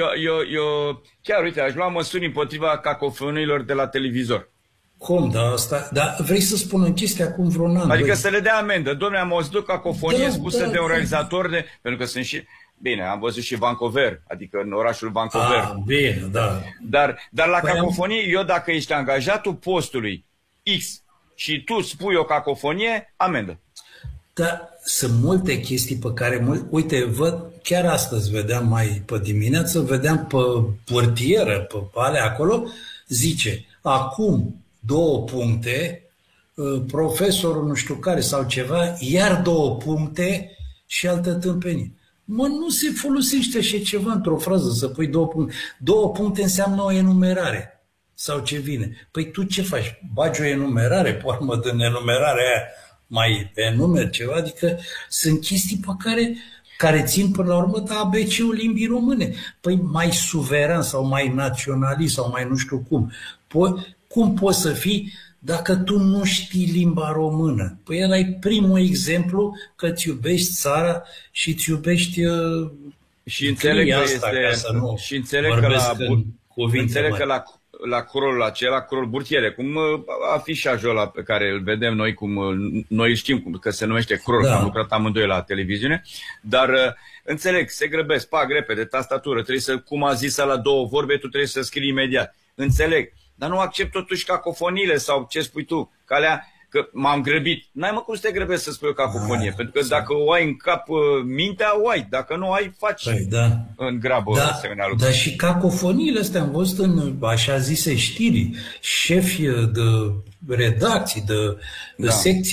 S6: chiar, uite, aș lua măsuri împotriva cacofoniilor de la televizor.
S7: Cum, dar vrei să spun în chestia acum vreun an?
S6: Adică să le dea amendă. Dom'le, am auzit o cacofonie spusă de un realizator pentru că sunt și... Bine, am văzut și Vancouver, adică în orașul Vancouver.
S7: Bine, da.
S6: Dar la cacofonie, eu dacă ești angajatul postului X și tu spui o cacofonie, amendă.
S7: Dar sunt multe chestii pe care... Uite, văd, chiar astăzi vedeam mai pe dimineață, vedeam pe portieră, pe alea acolo, zice, acum 2 puncte, profesorul nu știu care sau ceva, iar 2 puncte și altă tâmpenie. Nu se folosește așa ceva într-o frază să pui 2 puncte. 2 puncte înseamnă o enumerare. Sau ce vine. Păi tu ce faci? Bagi o enumerare, pe urmă din enumerarea aia mai enumeri ceva? Adică sunt chestii pe care țin până la urmă de ABC-ul limbii române. Păi mai suveran sau mai naționalist sau mai nu știu cum. Cum poți să fii dacă tu nu știi limba română? Păi ăla e primul exemplu că îți iubești țara și îți iubești
S6: și înțeleg că
S7: asta,
S6: este,
S7: ca să nu
S6: și înțeleg că la crolul acela, crol burtiere, cum afișajul ăla pe care îl vedem noi, cum noi știm că se numește crol, că am lucrat amândoi la televiziune, dar înțeleg, se grăbesc, pac, repede, tastatură, trebuie să, cum a zis la 2 vorbe, tu trebuie să scrii imediat. Înțeleg, dar nu accept totuși cacofoniile sau ce spui tu, că alea, că m-am grăbit. N-ai mă cum să te grăbești să spui o cacofonie, pentru că dacă o ai în cap mintea, o ai. Dacă nu o ai, faci în grabă asemenea lucruri.
S7: Dar și cacofoniile astea am văzut în așa zise știri, șefi de redacții, de secții